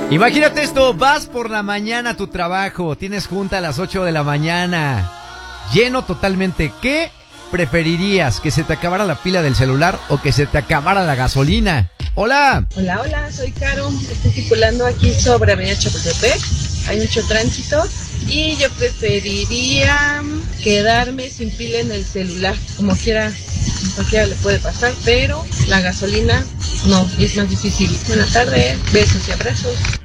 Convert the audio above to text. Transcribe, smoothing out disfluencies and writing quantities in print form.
Imagínate esto, vas por la mañana a tu trabajo, tienes junta a las 8 de la mañana, lleno totalmente. ¿Qué preferirías? ¿Que se te acabara la pila del celular o que se te acabara la gasolina? Hola. Hola, soy Caro. Estoy circulando aquí sobre Avenida Chapultepec. Hay mucho tránsito y yo preferiría quedarme sin pila en el celular. Como quiera, cualquiera le puede pasar, pero la gasolina no, y es más difícil. Buenas tardes, besos y abrazos.